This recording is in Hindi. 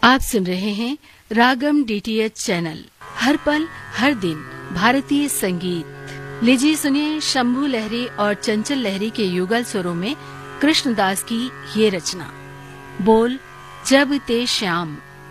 आप सुन रहे हैं रागम डीटीएच चैनल। हर पल हर दिन भारतीय संगीत। लीजिए सुनिए शंभू लहरी और चंचल लहरी के युगल स्वरों में कृष्णदास की ये रचना। बोल जब ते श्याम।